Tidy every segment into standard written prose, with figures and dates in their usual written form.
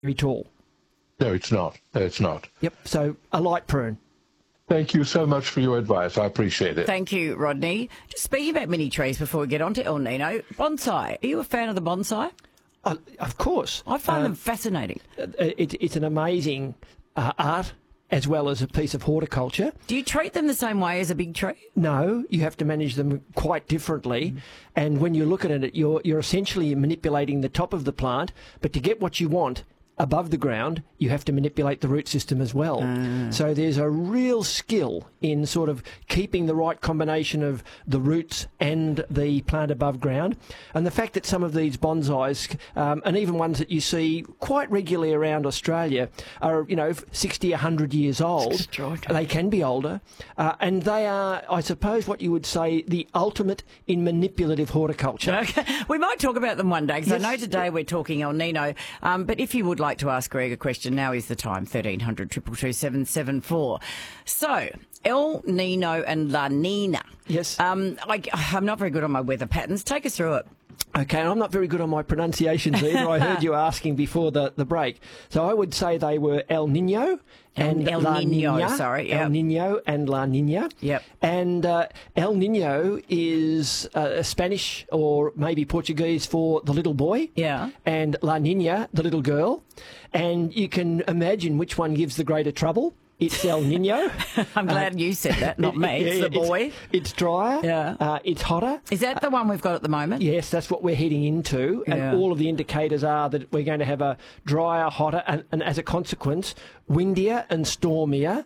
very tall. No, it's not. No, it's not. Yep, so a light prune. Thank you so much for your advice. I appreciate it. Thank you, Rodney. Just speaking about mini trees before we get on to El Nino, bonsai. Are you a fan of the bonsai? Of course. I find them fascinating. It's an amazing art as well as a piece of horticulture. Do you treat them the same way as a big tree? No, you have to manage them quite differently. And when you look at it, you're essentially manipulating the top of the plant, but to get what you want above the ground, you have to manipulate the root system as well. So there's a real skill in sort of keeping the right combination of the roots and the plant above ground. And the fact that some of these bonsais, and even ones that you see quite regularly around Australia, are, 60, 100 years old. They can be older. And they are, I suppose, what you would say, the ultimate in manipulative horticulture. Okay. We might talk about them one day, because I know today we're talking El Nino. But if you would like to ask Greg a question, now is the time. 1300 222 774. So, El Nino and La Nina. Yes. I'm not very good on my weather patterns. Take us through it. Okay, and I'm not very good on my pronunciations either. I heard you asking before the break. So I would say they were El Nino and El La Nino, Nina. sorry. Yep. El Nino and La Nina. Yep. And El Nino is Spanish or maybe Portuguese for the little boy. Yeah. And La Nina, the little girl. And you can imagine which one gives the greater trouble. It's El Nino. I'm glad you said that, not me. It's the boy. It's drier. Yeah. It's hotter. Is that the one we've got at the moment? Yes, that's what we're heading into. Yeah. And all of the indicators are that we're going to have a drier, hotter, and as a consequence, windier and stormier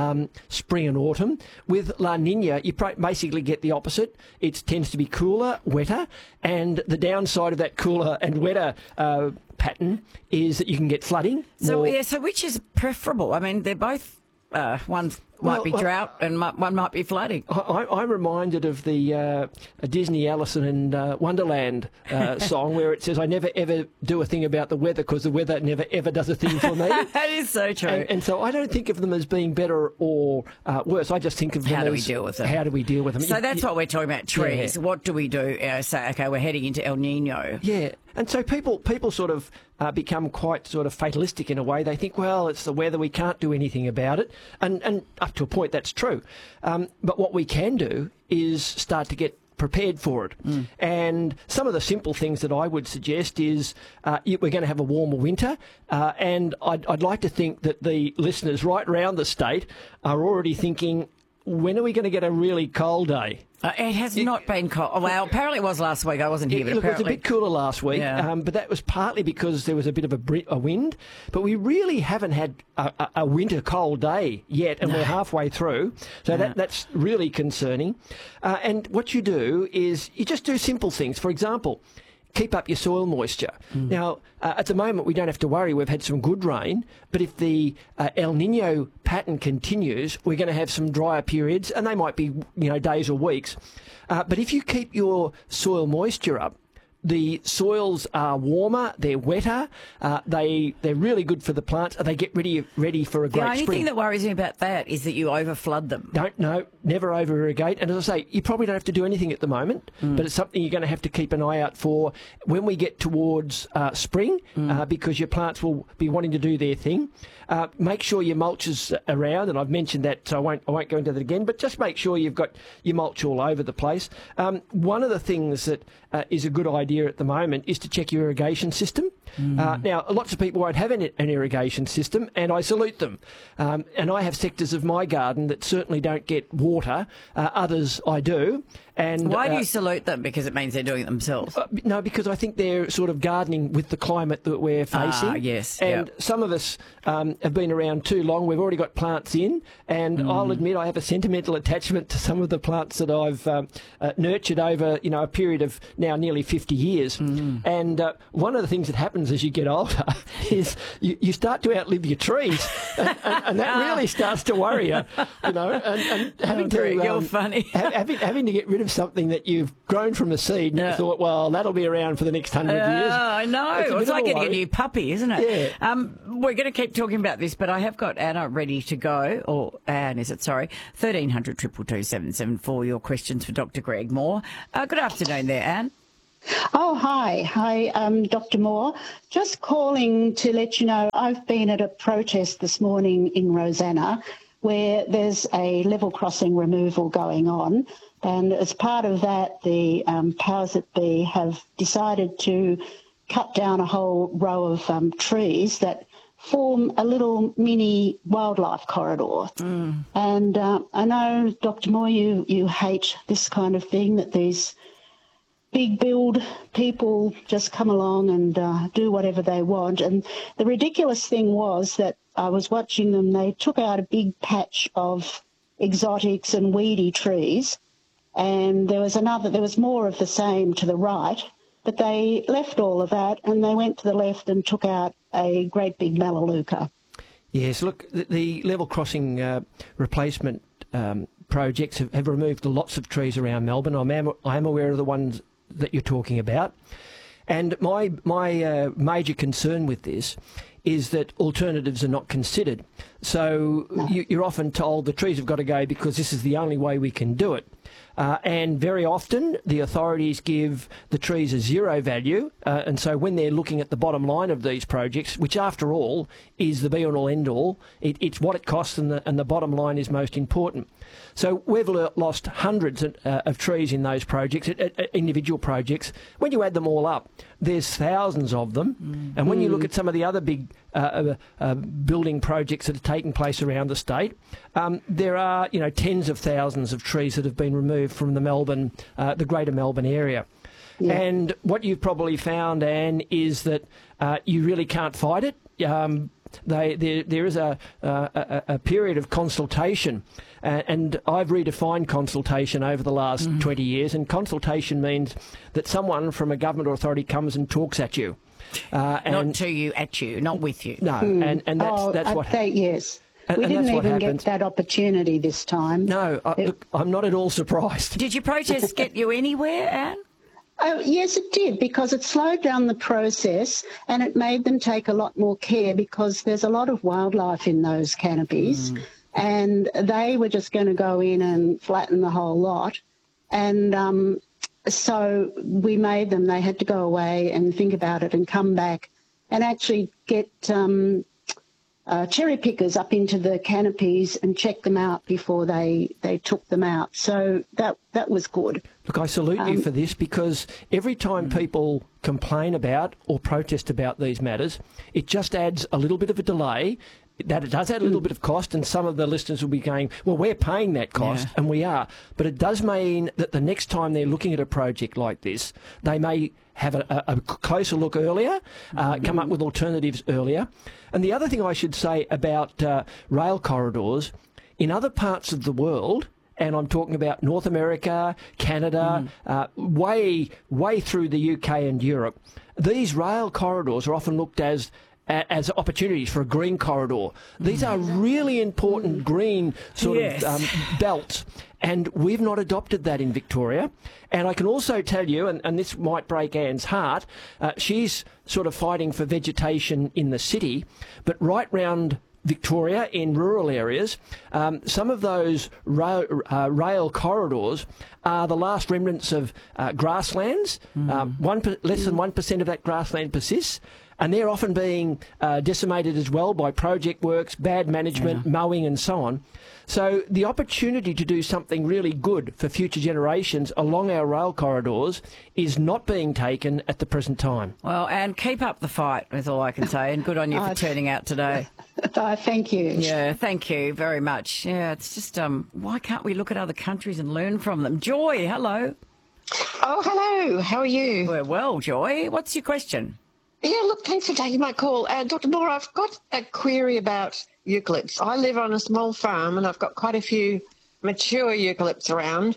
spring and autumn. With La Nina, you basically get the opposite. It tends to be cooler, wetter, and the downside of that cooler and wetter pattern is that you can get flooding. So which is preferable? I mean, they're both... one might be drought and one might be flooding. I'm reminded of the Disney Alice in Wonderland song where it says, I never ever do a thing about the weather because the weather never ever does a thing for me. That is so true. And so I don't think of them as being better or worse. I just think of them as... How do we deal with them? How do we deal with them? So that's what we're talking about, trees. Yeah. What do we do? Say, okay, we're heading into El Nino. Yeah. And so people sort of become quite sort of fatalistic in a way. They think, well, it's the weather, we can't do anything about it. And up to a point, that's true. But what we can do is start to get prepared for it. And some of the simple things that I would suggest is we're going to have a warmer winter, and I'd like to think that the listeners right around the state are already thinking, when are we going to get a really cold day? It has not been cold. Well, apparently it was last week. I wasn't here, but look, apparently... it was a bit cooler last week, but that was partly because there was a bit of a wind. But we really haven't had a winter cold day yet, and we're halfway through. So that's really concerning. And what you do is you just do simple things. For example, keep up your soil moisture. Now, at the moment, we don't have to worry. We've had some good rain, but if the El Nino pattern continues, we're going to have some drier periods, and they might be, days or weeks. But if you keep your soil moisture up, the soils are warmer, they're wetter, they're really good for the plants, they get ready for a great spring. The only thing that worries me about that is that you overflood them. No, never over-irrigate. And as I say, you probably don't have to do anything at the moment, but it's something you're going to have to keep an eye out for when we get towards spring, because your plants will be wanting to do their thing. Make sure your mulch is around, and I've mentioned that, so I won't go into that again, but just make sure you've got your mulch all over the place. One of the things that is a good idea at the moment is to check your irrigation system. Now, lots of people won't have an irrigation system, and I salute them. And I have sectors of my garden that certainly don't get water. Others I do. And why do you salute them? Because it means they're doing it themselves. No, because I think they're sort of gardening with the climate that we're facing. Yes. And some of us have been around too long. We've already got plants in, and I'll admit I have a sentimental attachment to some of the plants that I've nurtured over a period of now nearly 50 years. And one of the things that happens as you get older is you start to outlive your trees, and that really starts to worry you. And having you're funny. having to get rid of something that you've grown from a seed, and you thought, well, that'll be around for the next 100 years. I know. It's like getting a new puppy, isn't it? Yeah. We're going to keep talking about this, but I have got Anna ready to go, or Anne, is it? Sorry. 1300 222 774, your questions for Dr. Greg Moore. Good afternoon there, Anne. Oh, hi. Hi, Dr. Moore. Just calling to let you know I've been at a protest this morning in Rosanna where there's a level crossing removal going on. And as part of that, the powers that be have decided to cut down a whole row of trees that form a little mini wildlife corridor. And I know, Dr. Moore, you hate this kind of thing, that these big build people just come along and do whatever they want. And the ridiculous thing was that I was watching them, they took out a big patch of exotics and weedy trees, and there was more of the same to the right, but they left all of that and they went to the left and took out a great big melaleuca. Yes, look, the level crossing replacement projects have removed lots of trees around Melbourne. I am aware of the ones that you're talking about. And my major concern with this is that alternatives are not considered. So you're often told the trees have got to go because this is the only way we can do it. And very often the authorities give the trees a zero value, and so when they're looking at the bottom line of these projects, which after all is the be-all and end-all, it's what it costs, and the bottom line is most important. So we've lost hundreds of trees in those projects, individual projects. When you add them all up, there's thousands of them. And when you look at some of the other big building projects that are taking place around the state, there are tens of thousands of trees that have been removed from the greater Melbourne area. Yeah. And what you've probably found, Anne, is that you really can't fight it. There is a period of consultation, and I've redefined consultation over the last 20 years, and consultation means that someone from a government authority comes and talks at you. Not to you, at you, not with you. No, and that's what happens. Yes. We didn't even get that opportunity this time. No, look, I'm not at all surprised. Did your protest get you anywhere, Anne? Oh, yes, it did, because it slowed down the process and it made them take a lot more care, because there's a lot of wildlife in those canopies and they were just going to go in and flatten the whole lot. And so we made them, they had to go away and think about it and come back and actually get cherry pickers up into the canopies and check them out before they took them out. So that was good. Look, I salute you for this, because every time people complain about or protest about these matters, it just adds a little bit of a delay. That it does add a little bit of cost, and some of the listeners will be going, well, we're paying that cost, and we are. But it does mean that the next time they're looking at a project like this, they may have a closer look earlier, come up with alternatives earlier. And the other thing I should say about rail corridors, in other parts of the world, and I'm talking about North America, Canada, way through the UK and Europe, these rail corridors are often looked as opportunities for a green corridor. These are really important green sort of belts, and we've not adopted that in Victoria. And I can also tell you, and this might break Anne's heart, she's sort of fighting for vegetation in the city, but right round Victoria in rural areas, some of those rail corridors are the last remnants of grasslands. Less than 1% of that grassland persists, and they're often being decimated as well by project works, bad management, mowing and so on. So the opportunity to do something really good for future generations along our rail corridors is not being taken at the present time. Well, Anne, keep up the fight, is all I can say, and good on you for turning out today. Thank you. Yeah, thank you very much. Yeah, it's just, why can't we look at other countries and learn from them? Joy, hello. Oh, hello. How are you? We're well, Joy. What's your question? Yeah, look, thanks for taking my call. Dr. Moore, I've got a query about eucalypts. I live on a small farm and I've got quite a few mature eucalypts around,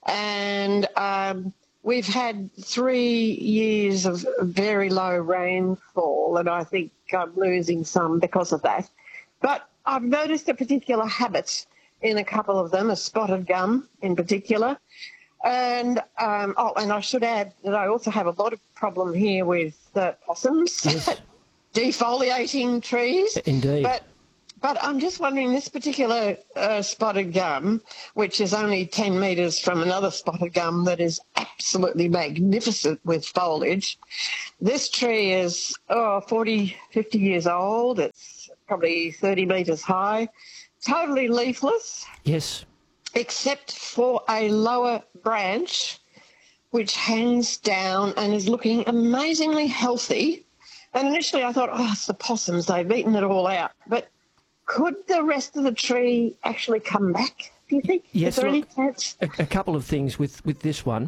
and we've had 3 years of very low rainfall, and I think I'm losing some because of that. But I've noticed a particular habit in a couple of them, a spotted gum in particular. And and I should add that I also have a lot of problem here with possums defoliating trees. Indeed. But I'm just wondering, this particular spotted gum, which is only 10 metres from another spotted gum that is absolutely magnificent with foliage, this tree is 40, 50 years old. It's probably 30 metres high, totally leafless. Yes. Except for a lower branch which hangs down and is looking amazingly healthy. And initially I thought, it's the possums, they've eaten it all out. But could the rest of the tree actually come back, do you think? Yes, is there any chance? A couple of things with this one.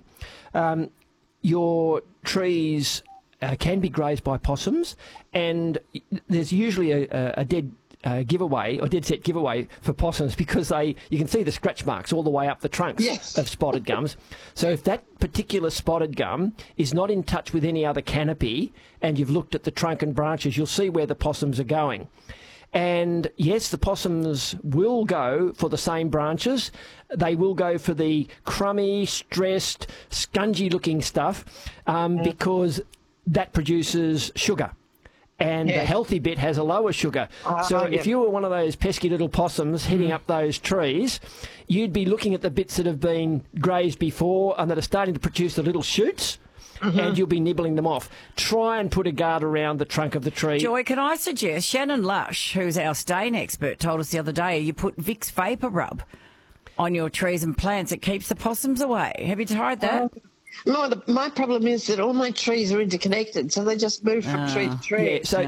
Your trees can be grazed by possums, and there's usually a dead giveaway or dead set giveaway for possums because you can see the scratch marks all the way up the trunks of spotted gums. So if that particular spotted gum is not in touch with any other canopy and you've looked at the trunk and branches, you'll see where the possums are going. And yes, the possums will go for the same branches. They will go for the crummy, stressed, scungy-looking stuff because that produces sugar. And the healthy bit has a lower sugar. So if you were one of those pesky little possums heading up those trees, you'd be looking at the bits that have been grazed before and that are starting to produce the little shoots. And you'll be nibbling them off. Try and put a guard around the trunk of the tree. Joy, can I suggest, Shannon Lush, who's our stain expert, told us the other day, you put Vicks Vapor Rub on your trees and plants. It keeps the possums away. Have you tried that? No, my problem is that all my trees are interconnected, so they just move from tree to tree. Yeah,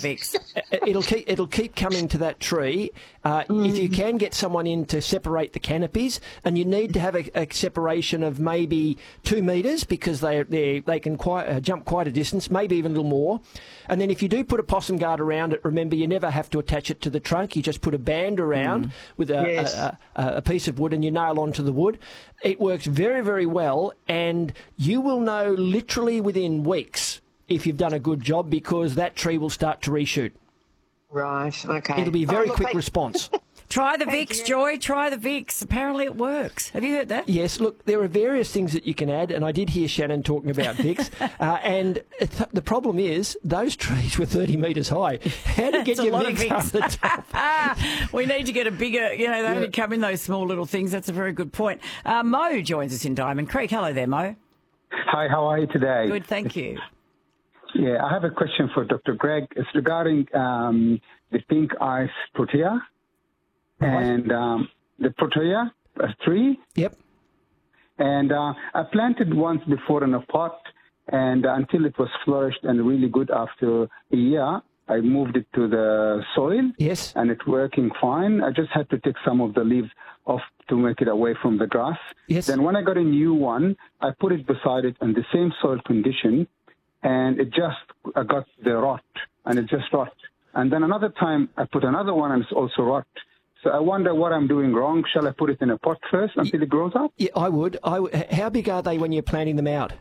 it'll keep coming to that tree. If you can get someone in to separate the canopies, and you need to have a separation of maybe 2 metres because they can jump quite a distance, maybe even a little more. And then if you do put a possum guard around it, remember you never have to attach it to the trunk. You just put a band around with a piece of wood and you nail onto the wood. It works very, very well, and you will know literally within weeks if you've done a good job because that tree will start to reshoot. Right, okay. It'll be a very quick response. Try the Vicks, Joy. Try the Vicks. Apparently it works. Have you heard that? Yes. Look, there are various things that you can add, and I did hear Shannon talking about Vicks. And the problem is those trees were 30 metres high. How do you get your Vicks up the top? We need to get a bigger, they only come in those small little things. That's a very good point. Mo joins us in Diamond Creek. Hello there, Mo. Hi, how are you today? Good, thank you. Yeah, I have a question for Dr. Greg. It's regarding the pink ice protea. And the protea, a tree. Yep. And I planted once before in a pot, and until it was flourished and really good after a year, I moved it to the soil. Yes. And it's working fine. I just had to take some of the leaves off to make it away from the grass. Yes. Then when I got a new one, I put it beside it in the same soil condition, and I got the rot, and it just rot. And then another time I put another one, and it's also rot. So I wonder what I'm doing wrong. Shall I put it in a pot first until it grows up? Yeah, I would. How big are they when you're planting them out?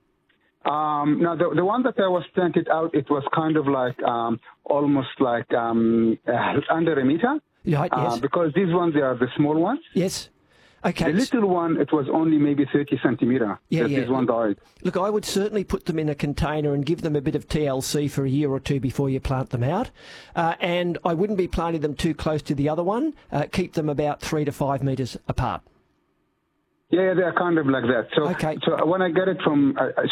No, the one that I was planted out, it was kind of like almost like under a meter. Right, yes. Because these ones, they are the small ones. Yes. Okay. The little one, it was only maybe 30 centimetre. This one died. Look, I would certainly put them in a container and give them a bit of TLC for a year or two before you plant them out. And I wouldn't be planting them too close to the other one. Keep them about 3 to 5 metres apart. Yeah, they're kind of like that. So, okay. So when I get it from,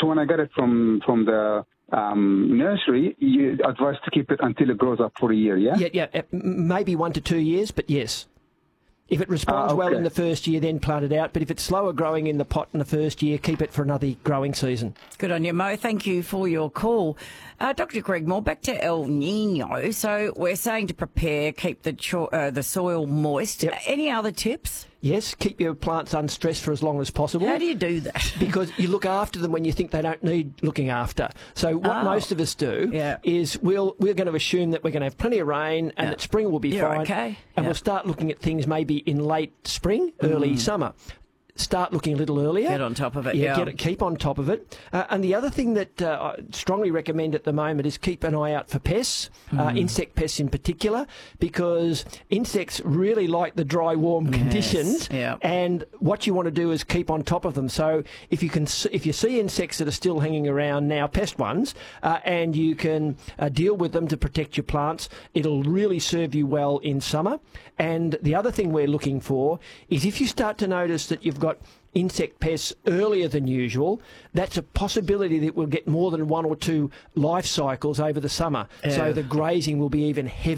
the nursery, you advise to keep it until it grows up for a year. Yeah. Yeah. Maybe 1 to 2 years, but yes. If it responds well in the first year, then plant it out. But if it's slower growing in the pot in the first year, keep it for another growing season. Good on you, Mo. Thank you for your call. Dr. Greg Moore, back to El Nino. So we're saying to prepare, keep the soil moist. Yep. Any other tips? Yes, keep your plants unstressed for as long as possible. How do you do that? Because you look after them when you think they don't need looking after. So what most of us do is we're going to assume that we're going to have plenty of rain and that spring will be fine. Okay. And we'll start looking at things maybe in late spring, early summer. start looking a little earlier. Get on top of it, Keep on top of it. And the other thing that I strongly recommend at the moment is keep an eye out for pests, insect pests in particular, because insects really like the dry, warm conditions. Yeah. And what you want to do is keep on top of them. So if you see insects that are still hanging around now, pest ones, and you can deal with them to protect your plants, it'll really serve you well in summer. And the other thing we're looking for is if you start to notice that you've got insect pests earlier than usual, that's a possibility that we'll get more than 1 or 2 life cycles over the summer. So the grazing will be even heavier.